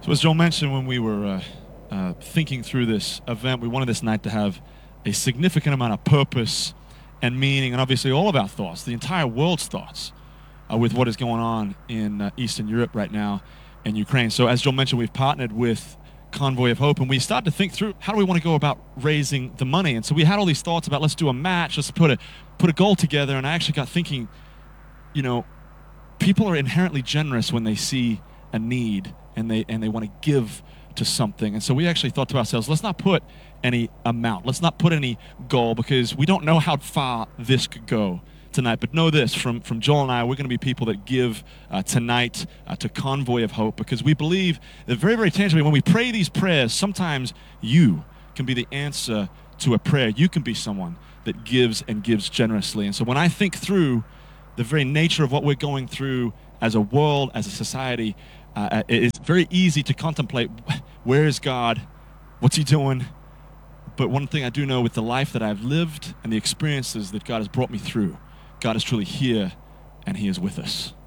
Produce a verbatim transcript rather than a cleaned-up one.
So as Joel mentioned, when we were uh, uh, thinking through this event, we wanted this night to have a significant amount of purpose and meaning, and obviously all of our thoughts, the entire world's thoughts, uh, with what is going on in uh, Eastern Europe right now and Ukraine. So as Joel mentioned, we've partnered with Convoy of Hope, and we started to think through how do we want to go about raising the money. And so we had all these thoughts about, let's do a match, let's put a put a goal together. And I actually got thinking, you know, people are inherently generous when they see a need and they and they want to give to something. And so we actually thought to ourselves, let's not put any amount, let's not put any goal, because we don't know how far this could go tonight. But know this, from, from Joel and I, we're going to be people that give uh, tonight uh, to Convoy of Hope, because we believe that very, very tangibly, when we pray these prayers, sometimes you can be the answer to a prayer. You can be someone that gives and gives generously. And so when I think through the very nature of what we're going through as a world, as a society, uh, it's very easy to contemplate, where is God? What's he doing? But one thing I do know, with the life that I've lived and the experiences that God has brought me through, God is truly here, and he is with us.